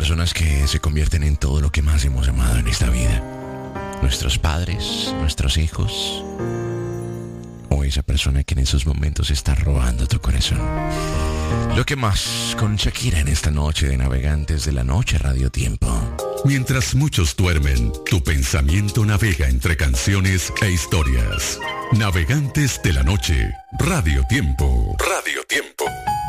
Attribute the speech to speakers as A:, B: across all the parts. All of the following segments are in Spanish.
A: personas que se convierten en todo lo que más hemos amado en esta vida. Nuestros padres, nuestros hijos, o esa persona que en esos momentos está robando tu corazón. Lo que más con Shakira en esta noche de Navegantes de la Noche Radio Tiempo.
B: Mientras muchos duermen, tu pensamiento navega entre canciones e historias. Navegantes de la Noche Radio Tiempo. Radio Tiempo.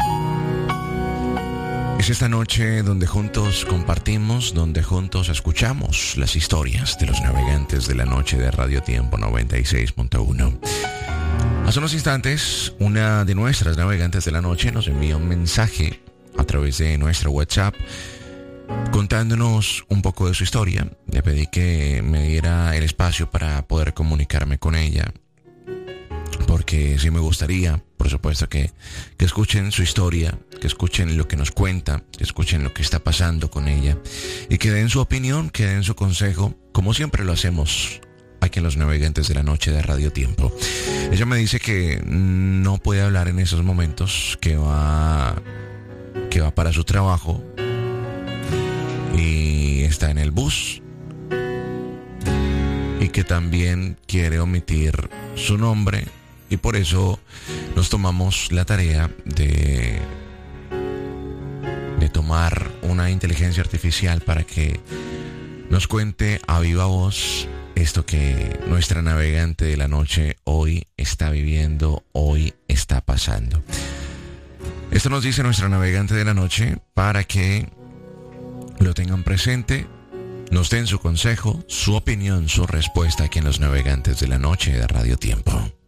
A: Es esta noche donde juntos compartimos, donde juntos escuchamos las historias de los Navegantes de la Noche de Radio Tiempo 96.1. Hace unos instantes, una de nuestras Navegantes de la Noche nos envió un mensaje a través de nuestro WhatsApp contándonos un poco de su historia. Le pedí que me diera el espacio para poder comunicarme con ella, porque sí me gustaría, por supuesto, que escuchen su historia, que escuchen lo que nos cuenta, que escuchen lo que está pasando con ella y que den su opinión, que den su consejo, como siempre lo hacemos aquí en los Navegantes de la Noche de Radio Tiempo. Ella me dice que no puede hablar en esos momentos, que va para su trabajo y está en el bus, y que también quiere omitir su nombre, y por eso nos tomamos la tarea de tomar una inteligencia artificial para que nos cuente a viva voz esto que nuestra navegante de la noche hoy está viviendo, hoy está pasando. Esto nos dice nuestra navegante de la noche para que lo tengan presente, nos den su consejo, su opinión, su respuesta aquí en los Navegantes de la Noche de Radio Tiempo.